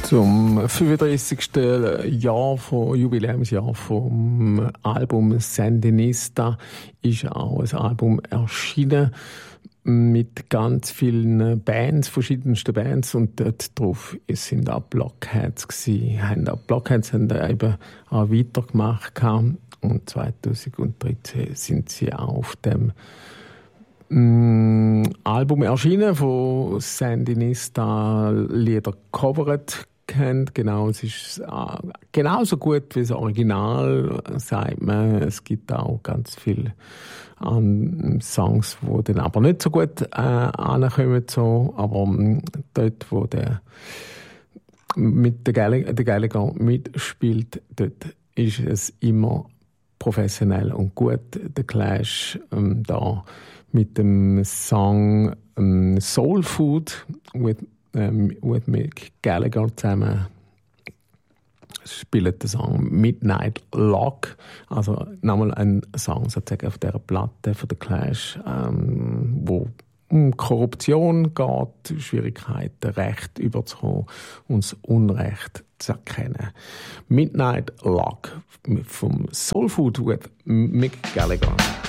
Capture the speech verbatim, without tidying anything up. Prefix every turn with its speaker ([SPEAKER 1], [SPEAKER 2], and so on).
[SPEAKER 1] Zum fünfunddreissigsten Jahr von, Jubiläumsjahr vom Album Sandinista ist auch ein Album erschienen mit ganz vielen Bands, verschiedensten Bands, und dort drauf sind auch Blockheads gewesen. Haben auch Blockheads haben eben auch weitergemacht und zweitausenddreizehn sind sie auch auf dem mm, Album erschienen, von Sandinista Lieder covered. Genau, es ist äh, genauso gut wie das Original, sagt man. Es gibt auch ganz viele ähm, Songs, die dann aber nicht so gut äh, ankommen. So. Aber ähm, dort, wo der mit der Gallagher, der Gallagher mitspielt, dort ist es immer professionell und gut. Der Clash ähm, da mit dem Song ähm, Soul Food with Ähm, mit Mick Gallagher zusammen spielt der Song Midnight Lock, also nochmal ein Song sozusagen auf dieser Platte von The Clash, ähm, wo um Korruption geht, Schwierigkeiten, Recht überzukommen und das Unrecht zu erkennen. Midnight Lock vom Soul Food with Mick Gallagher.